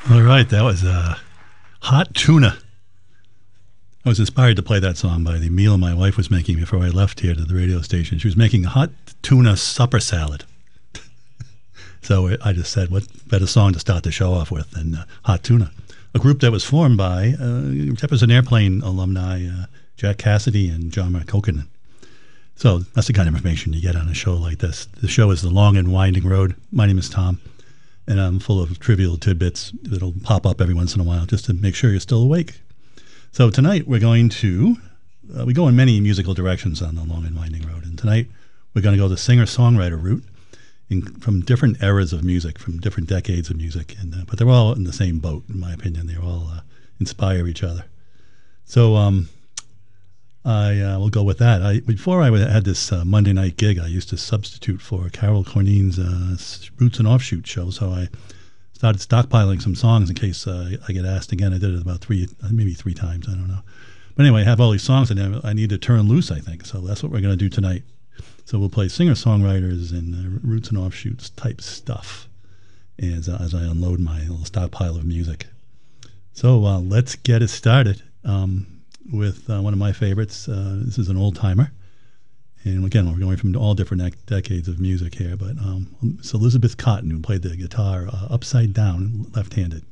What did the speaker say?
All right, that was Hot Tuna. I was inspired to play that song by the meal my wife was making before I left here to the radio station. She was making hot tuna supper salad. So I just said, what better song to start the show off with than Hot Tuna? A group that was formed by Jefferson Airplane alumni Jack Cassidy and John McCoken. So that's the kind of information you get on a show like this. The show is The Long and Winding Road. My name is Tom, and I'm full of trivial tidbits that'll pop up every once in a while just to make sure you're still awake. So tonight we're going to, we go in many musical directions on The Long and Winding Road, and tonight we're going to go the singer-songwriter route from different eras of music, from different decades of music, and but they're all in the same boat, in my opinion. They all inspire each other. So I will go with that. Before I had this Monday night gig, I used to substitute for Carol Corneen's Roots and Offshoot show, so I started stockpiling some songs in case I get asked again. I did it about maybe three times, I don't know. But anyway, I have all these songs, and I need to turn loose, I think, so that's what we're going to do tonight. So we'll play singer-songwriters and Roots and Offshoots type stuff as I unload my little stockpile of music. So let's get it started with one of my favorites. This is an old-timer. And again, we're going from all different decades of music here. But it's Elizabeth Cotten, who played the guitar upside down, left-handed.